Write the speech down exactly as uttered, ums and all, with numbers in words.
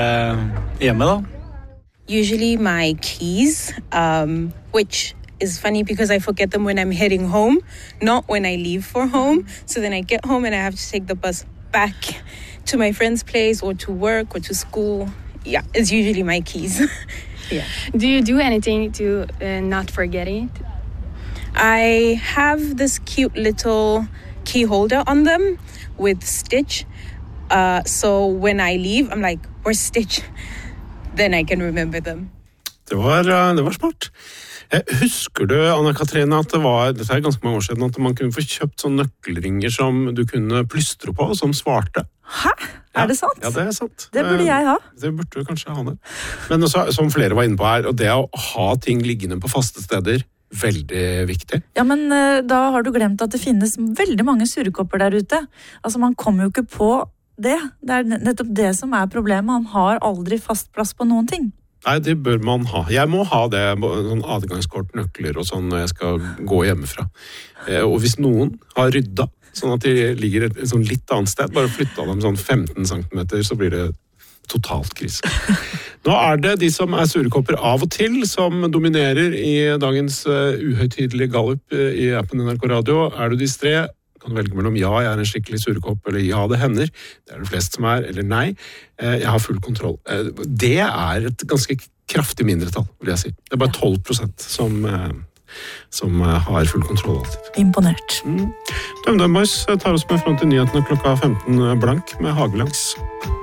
hjemme da? Usually my keys, um, which is funny because I forget them when I'm heading home, not when I leave for home. So then I get home and I have to take the bus back to my friend's place or to work or to school. Yeah, it's usually my keys. Yeah. Do you do anything to uh, not forget it? I have this cute little key holder on them with Stitch. Uh, so when I leave, I'm like, where's Stitch? Then I can remember them. Det var, det var smart. Husker du, Anna-Katrine, at det var, dette er ganske mange år siden, at man kunne få kjøpt sånne nøkkelringer som du kunne plystre på, som svarte? Hæ? Er det sant? Ja, det er sant. Det burde jeg ha. Det burde du kanskje ha det. Men også, som flere var inne på her, og det å ha ting liggende på faste steder, veldig viktig. Ja, men da har du glemt at det finnes veldig mange surrekopper der ute. Altså, man kommer jo ikke på det. Det er nettopp det som er problemet. Man har aldri fast plass på noen ting. Nei, det bør man ha. Jeg må ha det, sånn adgangskort, nøkler og sånn når jeg skal gå hjemmefra. Og hvis noen har rydda, sånn at de ligger et sånn litt annet sted, bare flytta dem sånn femten centimeter, så blir det totalt krise. Nå er det de som er surekopper av og til som dominerer i dagens uhøytidelige gallup i appen N R K Radio. Er du distré? Kan du velge mellom ja, jeg er en skikkelig surekopp, eller ja, det hender. Det er det flest som er, eller nei, jeg har full kontroll. Det er et ganske kraftig mindretall, vil jeg si. Det er bare tolv prosent som, som har full kontroll alltid. Imponert. Mm. DumDum Boys tar oss med frem til nyhetene klokka femten blank med Hagelangs.